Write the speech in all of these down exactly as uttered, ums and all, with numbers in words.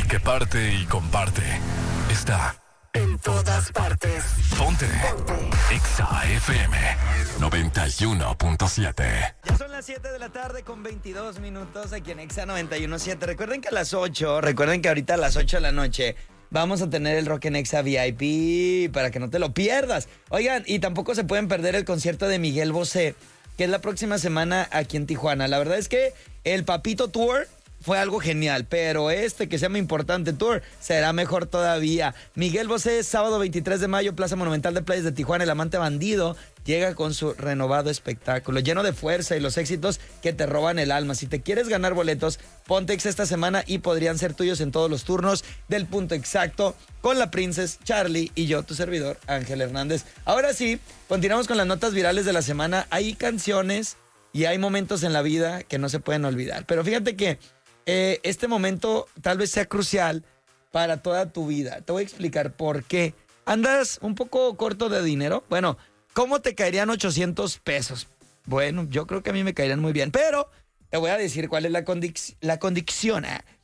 que parte y comparte. Está en todas partes. Ponte. Ponte. Exa F M noventa y uno punto siete. Ya son las siete de la tarde con veintidós minutos aquí en Exa noventa y uno punto siete. Recuerden que a las ocho, recuerden que ahorita a las ocho de la noche vamos a tener el Rock en Exa V I P para que no te lo pierdas. Oigan, y tampoco se pueden perder el concierto de Miguel Bosé, que es la próxima semana aquí en Tijuana. La verdad es que el Papito Tour fue algo genial, pero este que se llama Importante Tour será mejor todavía. Miguel Bosé, sábado veintitrés de mayo, Plaza Monumental de Playas de Tijuana. El amante bandido llega con su renovado espectáculo, lleno de fuerza y los éxitos que te roban el alma. Si te quieres ganar boletos, ponte Exa esta semana y podrían ser tuyos en todos los turnos del Punto Exacto con la Princess, Charlie y yo, tu servidor, Ángel Hernández. Ahora sí, continuamos con las notas virales de la semana. Hay canciones y hay momentos en la vida que no se pueden olvidar, pero fíjate que Eh, este momento tal vez sea crucial para toda tu vida. Te voy a explicar por qué. ¿Andas un poco corto de dinero? Bueno, ¿cómo te caerían ochocientos pesos? Bueno, yo creo que a mí me caerían muy bien, pero te voy a decir cuál es la, condic- la condición.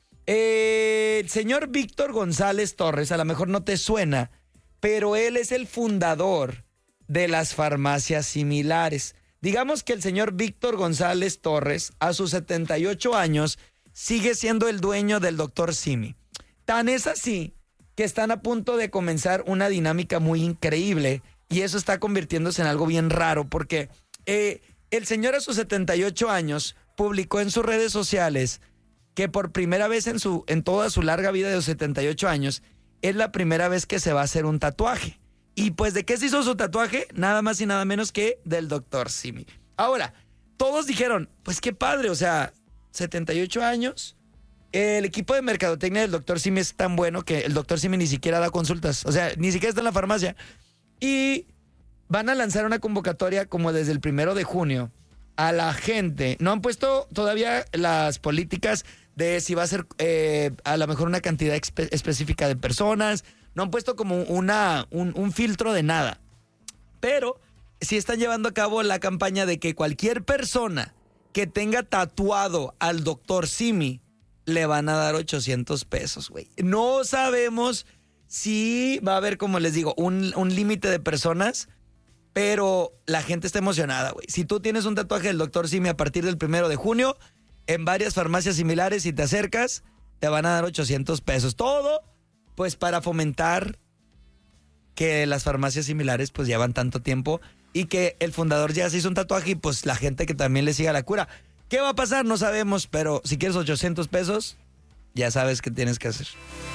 Eh, el señor Víctor González Torres, a lo mejor no te suena, pero él es el fundador de las farmacias similares. Digamos que el señor Víctor González Torres, a sus setenta y ocho años, sigue siendo el dueño del doctor Simi. Tan es así que están a punto de comenzar una dinámica muy increíble y eso está convirtiéndose en algo bien raro porque eh, el señor a sus setenta y ocho años publicó en sus redes sociales que por primera vez en, su, en toda su larga vida de los setenta y ocho años es la primera vez que se va a hacer un tatuaje. Y pues, ¿de qué se hizo su tatuaje? Nada más y nada menos que del doctor Simi. Ahora, todos dijeron, pues qué padre, o sea, setenta y ocho años, el equipo de mercadotecnia del doctor Simi es tan bueno que el doctor Simi ni siquiera da consultas, o sea, ni siquiera está en la farmacia. Y van a lanzar una convocatoria como desde el primero de junio a la gente. No han puesto todavía las políticas de si va a ser eh, a lo mejor una cantidad espe- específica de personas, no han puesto como una, un, un filtro de nada, pero sí están llevando a cabo la campaña de que cualquier persona que tenga tatuado al doctor Simi, le van a dar ochocientos pesos, güey. No sabemos si va a haber, como les digo, un, un límite de personas, pero la gente está emocionada, güey. Si tú tienes un tatuaje del doctor Simi a partir del primero de junio, en varias farmacias similares, si te acercas, te van a dar ochocientos pesos. Todo, pues, para fomentar que las farmacias similares, pues, llevan tanto tiempo y que el fundador ya se hizo un tatuaje y pues la gente que también le siga la cura. ¿Qué va a pasar? No sabemos, pero si quieres ochocientos pesos, ya sabes qué tienes que hacer.